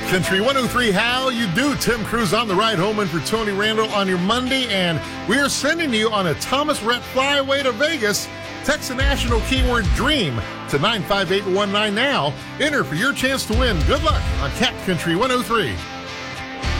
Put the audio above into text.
Country 103, how you do? Tim Cruz on the ride home in for Tony Randall on your Monday, and we are sending you on a Thomas Rhett flyaway to Vegas. Text the national keyword DREAM to 95819 now. Enter for your chance to win. Good luck on Cat Country 103.